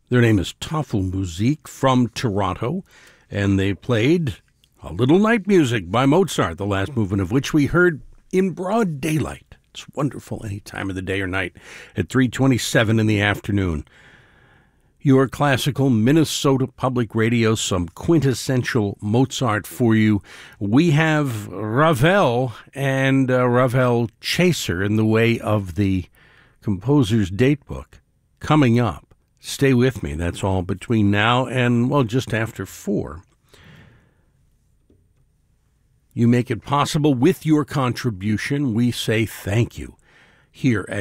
Their name is Tafelmusik from Toronto, and they played a little night music by Mozart, the last movement of which we heard in broad daylight. It's wonderful any time of the day or night at 3:27 in the afternoon. Your classical Minnesota Public Radio, some quintessential Mozart for you. We have Ravel and Ravel Chaser in the way of the composer's datebook coming up. Stay with me. That's all between now and, well, just after 4. You make it possible with your contribution. We say thank you here at